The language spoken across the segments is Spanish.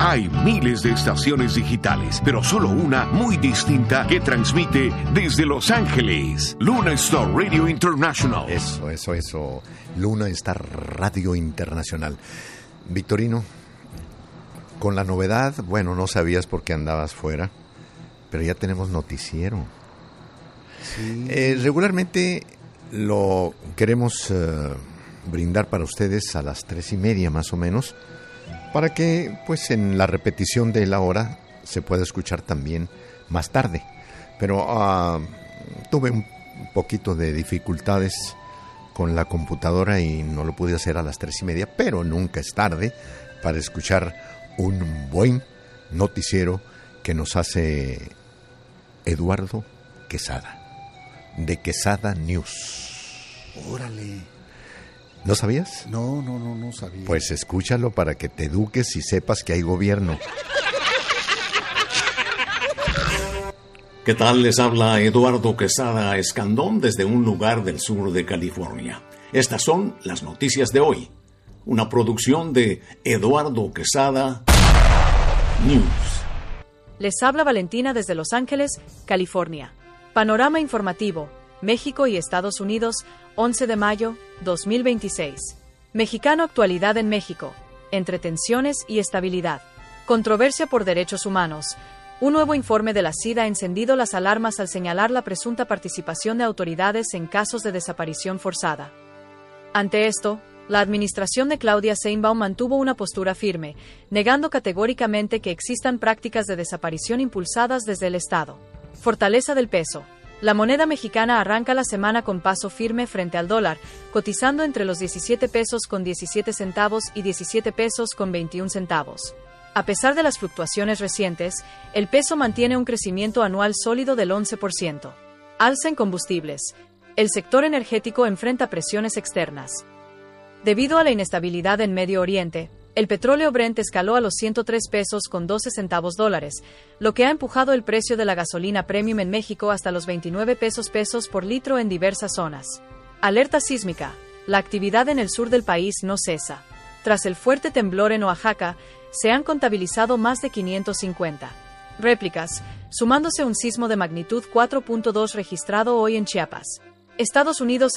Hay miles de estaciones digitales, pero solo una muy distinta que transmite desde Los Ángeles. Luna Star Radio International. Eso. Luna Star Radio Internacional. Victorino, con la novedad, bueno, no sabías por qué andabas fuera, pero ya tenemos noticiero. Sí. Regularmente lo queremos brindar para ustedes a las 3:30 más o menos, para que pues en la repetición de la hora se pueda escuchar también más tarde. Pero tuve un poquito de dificultades con la computadora y no lo pude hacer a las 3:30, pero nunca es tarde para escuchar un buen noticiero que nos hace Eduardo Quesada, de Quesada News. Órale. ¿No sabías? No sabía. Pues escúchalo para que te eduques y sepas que hay gobierno. ¿Qué tal? Les habla Eduardo Quesada Escandón desde un lugar del sur de California. Estas son las noticias de hoy. Una producción de Eduardo Quesada News. Les habla Valentina desde Los Ángeles, California. Panorama informativo. México y Estados Unidos, 11 de mayo, 2026. Mexicano actualidad en México. Entre tensiones y estabilidad. Controversia por derechos humanos. Un nuevo informe de la CID ha encendido las alarmas al señalar la presunta participación de autoridades en casos de desaparición forzada. Ante esto, la administración de Claudia Sheinbaum mantuvo una postura firme, negando categóricamente que existan prácticas de desaparición impulsadas desde el Estado. Fortaleza del peso. La moneda mexicana arranca la semana con paso firme frente al dólar, cotizando entre los 17 pesos con 17 centavos y 17 pesos con 21 centavos. A pesar de las fluctuaciones recientes, el peso mantiene un crecimiento anual sólido del 11%. Alza en combustibles. El sector energético enfrenta presiones externas. Debido a la inestabilidad en Medio Oriente, el petróleo Brent escaló a los 103 pesos con 12 centavos dólares, lo que ha empujado el precio de la gasolina premium en México hasta los 29 pesos por litro en diversas zonas. Alerta sísmica. La actividad en el sur del país no cesa. Tras el fuerte temblor en Oaxaca, se han contabilizado más de 550 réplicas, sumándose un sismo de magnitud 4.2 registrado hoy en Chiapas. Estados Unidos,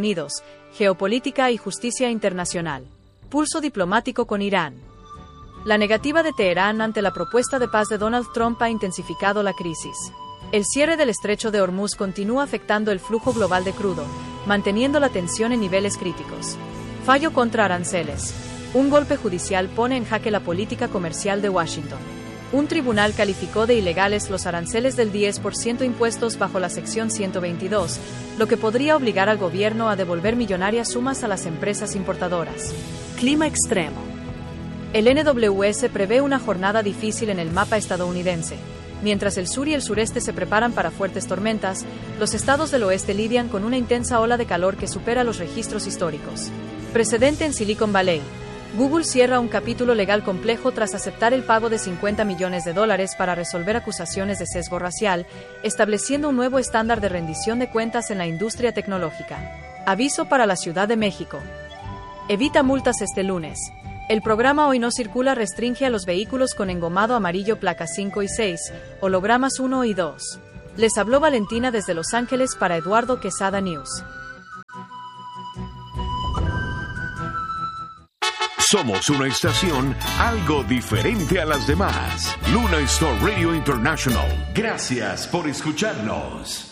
geopolítica y justicia internacional. Pulso diplomático con Irán. La negativa de Teherán ante la propuesta de paz de Donald Trump ha intensificado la crisis. El cierre del estrecho de Hormuz continúa afectando el flujo global de crudo, manteniendo la tensión en niveles críticos. Fallo contra aranceles. Un golpe judicial pone en jaque la política comercial de Washington. Un tribunal calificó de ilegales los aranceles del 10% impuestos bajo la sección 122, lo que podría obligar al gobierno a devolver millonarias sumas a las empresas importadoras. Clima extremo. El NWS prevé una jornada difícil en el mapa estadounidense. Mientras el sur y el sureste se preparan para fuertes tormentas, los estados del oeste lidian con una intensa ola de calor que supera los registros históricos. Precedente en Silicon Valley. Google cierra un capítulo legal complejo tras aceptar el pago de $50 millones para resolver acusaciones de sesgo racial, estableciendo un nuevo estándar de rendición de cuentas en la industria tecnológica. Aviso para la Ciudad de México. Evita multas este lunes. El programa Hoy No Circula restringe a los vehículos con engomado amarillo placas 5 y 6, hologramas 1 y 2. Les habló Valentina desde Los Ángeles para Eduardo Quesada News. Somos una estación algo diferente a las demás. Luna Star Radio International. Gracias por escucharnos.